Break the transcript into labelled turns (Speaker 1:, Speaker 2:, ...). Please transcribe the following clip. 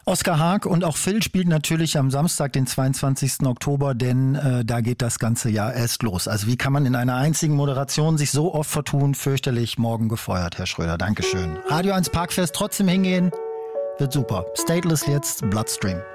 Speaker 1: Oskar Haag und auch Phil spielt natürlich am Samstag, den 22. Oktober, denn da geht das ganze Jahr erst los. Also wie kann man in einer einzigen Moderation sich so oft vertun? Fürchterlich, morgen gefeuert, Herr Schröder. Dankeschön. Radio 1 Parkfest trotzdem hingehen, wird super. Stateless jetzt, Bloodstream.